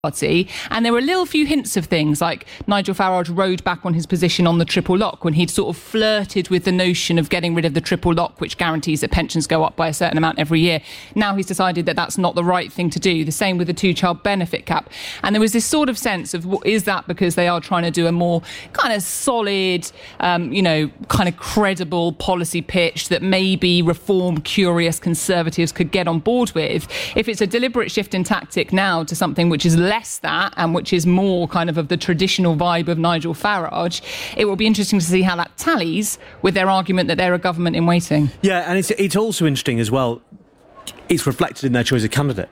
Party, and there were little few hints of things like Nigel Farage rode back on his position on the triple lock when he'd sort of flirted with the notion of getting rid of the triple lock, which guarantees that pensions go up by a certain amount every year. Now he's decided that that's not the right thing to do. The same with the two-child benefit cap. And there was this sort of sense of, is that because they are trying to do a more kind of solid, kind of credible policy pitch that maybe reform curious Conservatives could get on board with? If it's a deliberate shift in tactic now to something which is less that and which is more kind of the traditional vibe of Nigel Farage, it will be interesting to see how that tallies with their argument that they're a government in waiting. Yeah, and it's also interesting as well, it's reflected in their choice of candidate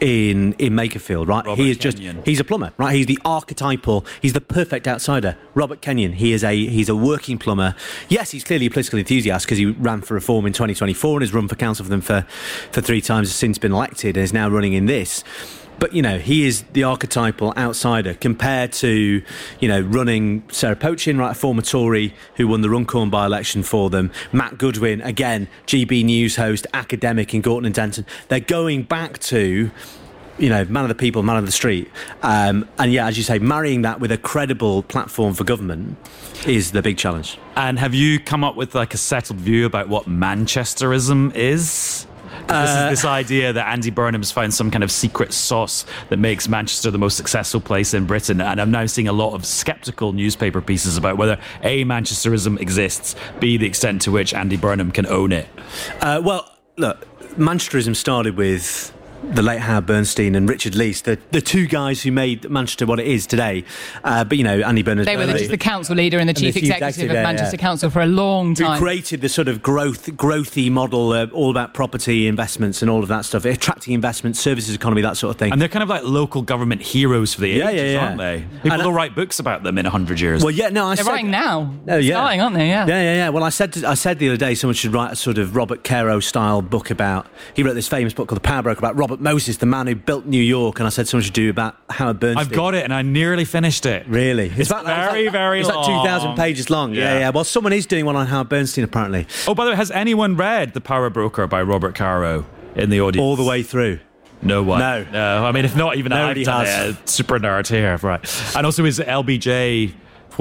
in Makerfield, right? He's a plumber, right? He's the archetypal, he's the perfect outsider. Robert Kenyon, he's a working plumber. Yes, he's clearly a political enthusiast because he ran for reform in 2024 and has run for council for them for 3 times, has since been elected and is now running in this. But, he is the archetypal outsider compared to, running Sarah Poachin, right, a former Tory who won the Runcorn by-election for them. Matt Goodwin, again, GB News host, academic in Gorton and Denton. They're going back to, man of the people, man of the street. And yeah, as you say, marrying that with a credible platform for government is the big challenge. And have you come up with like a settled view about what Manchesterism is? This is this idea that Andy Burnham's found some kind of secret sauce that makes Manchester the most successful place in Britain. And I'm now seeing a lot of sceptical newspaper pieces about whether A, Manchesterism exists, B, the extent to which Andy Burnham can own it. Well, look, Manchesterism started with the late Howard Bernstein and Richard Leese, the 2 guys who made Manchester what it is today. But, Andy Burnham... They were just the council leader and the chief executive of Manchester Council for a long time. Who created the sort of growthy model, all about property investments and all of that stuff, attracting investment, services economy, that sort of thing. And they're kind of like local government heroes for the ages, aren't they? People will write books about them in 100 years. Well, yeah, no, they're writing now. Starting, aren't they? Yeah. Well, I said the other day someone should write a sort of Robert Caro-style book about... He wrote this famous book called The Power Broker about Robert Moses, the man who built New York, and I said someone should do about Howard Bernstein. I've got it, and I nearly finished it. Really? It's very long. It's like 2,000 pages long. Yeah. Well, someone is doing one on Howard Bernstein, apparently. Oh, by the way, has anyone read The Power Broker by Robert Caro in the audience? All the way through. No one. No. I mean, if not even Nobody has. Super nerd here, right? And also, is LBJ...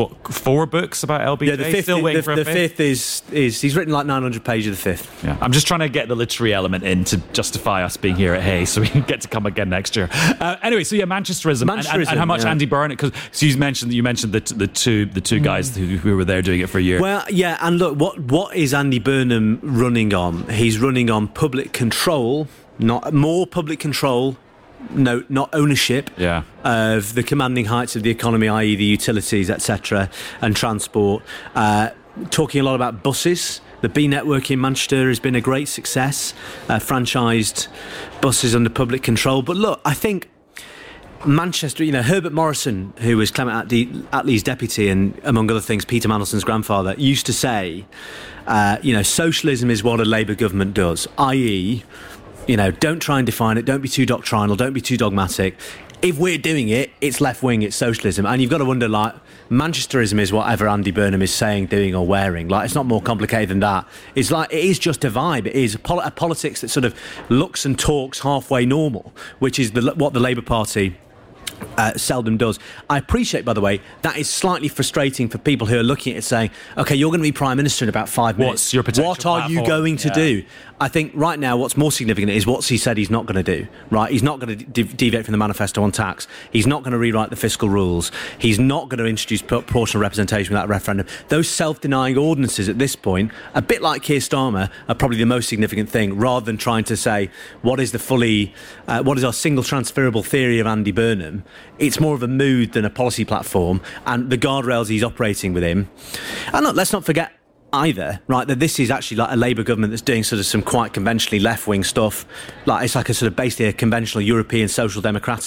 4 books about LBJ? Yeah, the fifth. Still waiting for a fifth is he's written like 900 pages of the fifth. Yeah, I'm just trying to get the literary element in to justify us being here at Hay, so we can get to come again next year. Anyway, so yeah, Manchesterism and how much Andy Burnham, because you mentioned the two guys who were there doing it for a year. Well, yeah, and look, what is Andy Burnham running on? He's running on public control, not more public control. No, not ownership of the commanding heights of the economy, i.e. the utilities, etc., and transport. Talking a lot about buses. The B network in Manchester has been a great success. Franchised buses under public control. But look, I think Manchester, Herbert Morrison, who was Clement Attlee's deputy and, among other things, Peter Mandelson's grandfather, used to say, socialism is what a Labour government does, i.e., don't try and define it. Don't be too doctrinal. Don't be too dogmatic. If we're doing it, it's left wing, it's socialism. And you've got to wonder, Manchesterism is whatever Andy Burnham is saying, doing or wearing. It's not more complicated than that. It is just a vibe. It is a politics that sort of looks and talks halfway normal, which is what the Labour Party seldom does. I appreciate, by the way, that is slightly frustrating for people who are looking at it saying, OK, you're going to be Prime Minister in about 5 minutes. What's your potential What are you going to do? I think right now what's more significant is what's he said he's not going to do, right? He's not going to deviate from the manifesto on tax. He's not going to rewrite the fiscal rules. He's not going to introduce proportional representation without referendum. Those self-denying ordinances at this point, a bit like Keir Starmer, are probably the most significant thing, rather than trying to say, what is our single transferable theory of Andy Burnham? It's more of a mood than a policy platform, and the guardrails he's operating with him. And look, let's not forget either, right, that this is actually like a Labour government that's doing sort of some quite conventionally left-wing stuff. It's like a sort of basically a conventional European social democratic